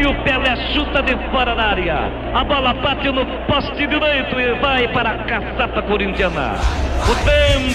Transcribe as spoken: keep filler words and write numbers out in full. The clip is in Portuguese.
E o Pelé chuta de fora da área. A bola bate no poste direito e vai para a caçapa corintiana. O tempo